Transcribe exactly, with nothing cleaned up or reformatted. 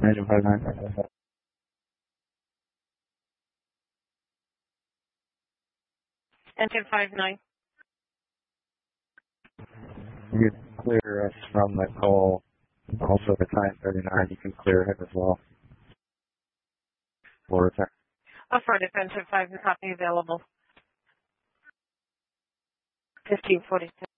Engine five nine. Engine five nine. You can clear us from the call. Also the client thirty-nine, you can clear him as well. For return. Affirmative, Engine five nine, copy available. fifteen forty-six.